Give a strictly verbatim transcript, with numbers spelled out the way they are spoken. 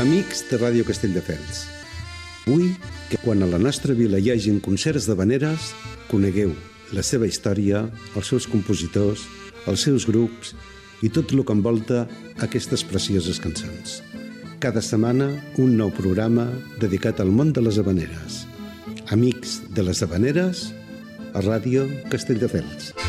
Amics de Ràdio Castelldefels, vull que quan a la nostra vila hi hagin concerts d'havaneres, conegueu la seva història, els seus compositors, els seus grups i tot el que envolta aquestes precioses cançons. Cada setmana un nou programa dedicat al món de les havaneres. Amics de les havaneres a Ràdio Castelldefels.